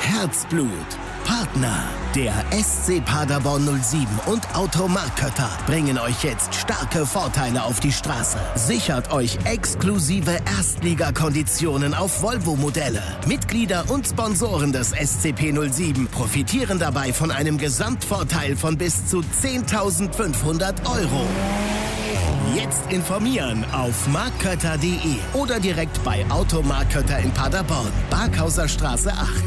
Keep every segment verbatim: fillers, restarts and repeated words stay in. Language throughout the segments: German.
Herzblut. Partner, der S C Paderborn null sieben und Automark Kötter bringen euch jetzt starke Vorteile auf die Straße. Sichert euch exklusive Erstligakonditionen auf Volvo-Modelle. Mitglieder und Sponsoren des S C P null sieben profitieren dabei von einem Gesamtvorteil von bis zu zehntausendfünfhundert Euro. Jetzt informieren auf markkötter punkt de oder direkt bei Automark Kötter in Paderborn, Barkhauser Straße acht.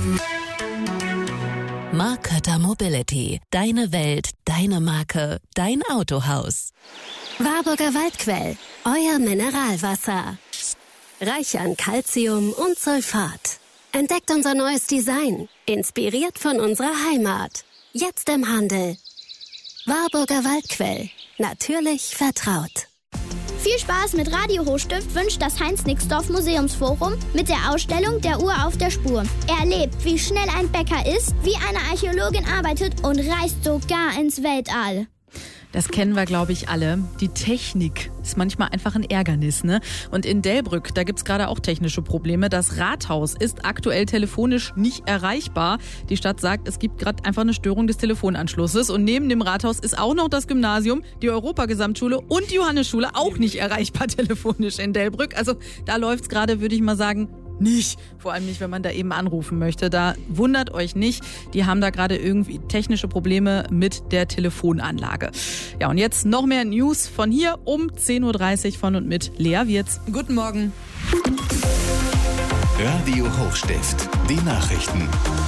Mark Kötter Mobility. Deine Welt, deine Marke, dein Autohaus. Warburger Waldquell. Euer Mineralwasser. Reich an Calcium und Sulfat. Entdeckt unser neues Design. Inspiriert von unserer Heimat. Jetzt im Handel. Warburger Waldquell. Natürlich vertraut. Viel Spaß mit Radio Hochstift wünscht das Heinz-Nixdorf Museumsforum mit der Ausstellung Der Uhr auf der Spur. Erlebt, wie schnell ein Bäcker ist, wie eine Archäologin arbeitet und reist sogar ins Weltall. Das kennen wir, glaube ich, alle. Die Technik ist manchmal einfach ein Ärgernis, ne? Und in Delbrück, da gibt's gerade auch technische Probleme. Das Rathaus ist aktuell telefonisch nicht erreichbar. Die Stadt sagt, es gibt gerade einfach eine Störung des Telefonanschlusses. Und neben dem Rathaus ist auch noch das Gymnasium, die Europagesamtschule und die Johannesschule auch nicht erreichbar telefonisch in Delbrück. Also da läuft's gerade, würde ich mal sagen, nicht. Vor allem nicht, wenn man da eben anrufen möchte. Da wundert euch nicht. Die haben da gerade irgendwie technische Probleme mit der Telefonanlage. Ja, und jetzt noch mehr News von hier um zehn Uhr dreißig von und mit Lea Wirz. Guten Morgen. Radio Hochstift. Die Nachrichten.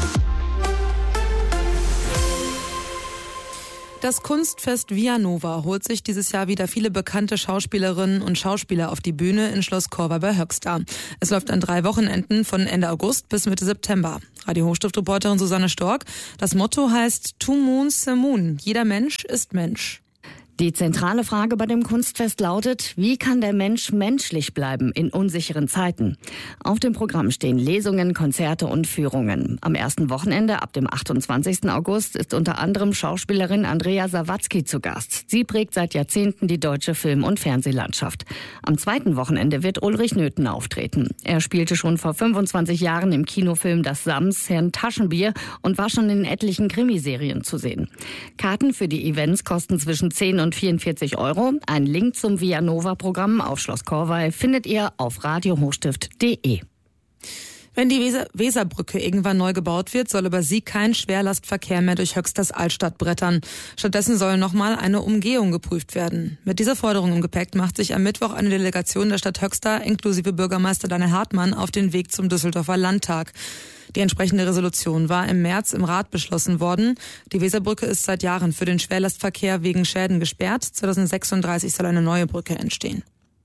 Das Kunstfest Via Nova holt sich dieses Jahr wieder viele bekannte Schauspielerinnen und Schauspieler auf die Bühne in Schloss Korver bei Höxter. Es läuft an drei Wochenenden von Ende August bis Mitte September. Radio Hochstift-Reporterin Susanne Stork. Das Motto heißt Tout monde c'est moon. Jeder Mensch ist Mensch. Die zentrale Frage bei dem Kunstfest lautet, wie kann der Mensch menschlich bleiben in unsicheren Zeiten? Auf dem Programm stehen Lesungen, Konzerte und Führungen. Am ersten Wochenende, ab dem achtundzwanzigsten August, ist unter anderem Schauspielerin Andrea Sawatzki zu Gast. Sie prägt seit Jahrzehnten die deutsche Film- und Fernsehlandschaft. Am zweiten Wochenende wird Ulrich Nöthen auftreten. Er spielte schon vor fünfundzwanzig Jahren im Kinofilm Das Sams Herrn Taschenbier und war schon in etlichen Krimiserien zu sehen. Karten für die Events kosten zwischen zehn und vierundvierzig Euro. Ein Link zum Via Nova-Programm auf Schloss Korvey findet ihr auf radio hochstift punkt de. Wenn die Weser- Weserbrücke irgendwann neu gebaut wird, soll über sie kein Schwerlastverkehr mehr durch Höxters Altstadt brettern. Stattdessen soll nochmal eine Umgehung geprüft werden. Mit dieser Forderung im Gepäck macht sich am Mittwoch eine Delegation der Stadt Höxter inklusive Bürgermeister Daniel Hartmann auf den Weg zum Düsseldorfer Landtag. Die entsprechende Resolution war im März im Rat beschlossen worden. Die Weserbrücke ist seit Jahren für den Schwerlastverkehr wegen Schäden gesperrt. zweitausendsechsunddreißig soll eine neue Brücke entstehen.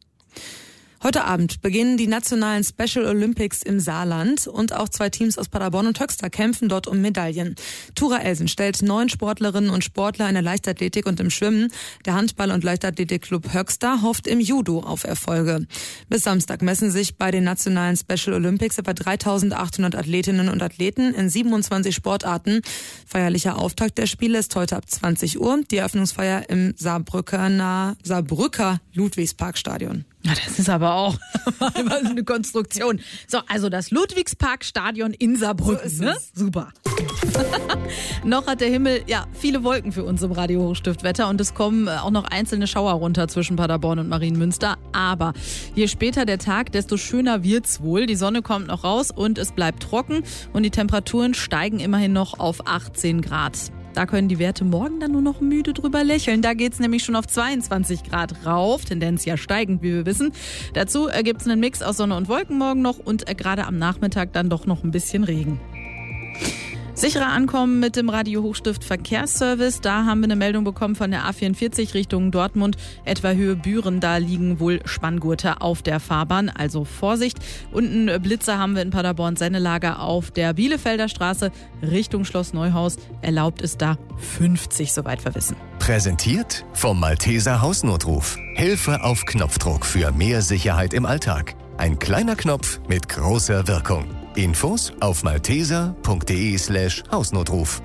Heute Abend beginnen die nationalen Special Olympics im Saarland und auch zwei Teams aus Paderborn und Höxter kämpfen dort um Medaillen. Tura Elsen stellt neun Sportlerinnen und Sportler in der Leichtathletik und im Schwimmen. Der Handball- und Leichtathletikclub Höxter hofft im Judo auf Erfolge. Bis Samstag messen sich bei den nationalen Special Olympics etwa dreitausendachthundert Athletinnen und Athleten in siebenundzwanzig Sportarten. Feierlicher Auftakt der Spiele ist heute ab zwanzig Uhr. Die Eröffnungsfeier im Saarbrücker, Saarbrücker Ludwigsparkstadion. Ja, das ist aber auch immer eine Konstruktion. So, also das Ludwigsparkstadion in Saarbrücken, so ne? Super. Noch hat der Himmel ja viele Wolken für uns im Radio Hochstift-Wetter und es kommen auch noch einzelne Schauer runter zwischen Paderborn und Marienmünster. Aber je später der Tag, desto schöner wird's wohl. Die Sonne kommt noch raus und es bleibt trocken und die Temperaturen steigen immerhin noch auf achtzehn Grad. Da können die Werte morgen dann nur noch müde drüber lächeln. Da geht's nämlich schon auf zweiundzwanzig Grad rauf. Tendenz ja steigend, wie wir wissen. Dazu gibt's einen Mix aus Sonne und Wolken morgen noch und gerade am Nachmittag dann doch noch ein bisschen Regen. Sicherer ankommen mit dem Radio Hochstift Verkehrsservice. Da haben wir eine Meldung bekommen von der A vierundvierzig Richtung Dortmund, etwa Höhe Büren. Da liegen wohl Spanngurte auf der Fahrbahn, also Vorsicht. Und einen Blitzer haben wir in Paderborn Sennelager auf der Bielefelder Straße Richtung Schloss Neuhaus. Erlaubt ist da fünfzig, soweit wir wissen. Präsentiert vom Malteser Hausnotruf. Hilfe auf Knopfdruck für mehr Sicherheit im Alltag. Ein kleiner Knopf mit großer Wirkung. Infos auf malteser.de slash Hausnotruf.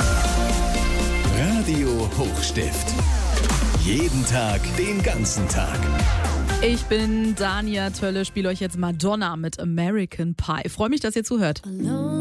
Radio Hochstift. Jeden Tag, den ganzen Tag. Ich bin Dania Tölle, spiele euch jetzt Madonna mit American Pie. Freue mich, dass ihr zuhört.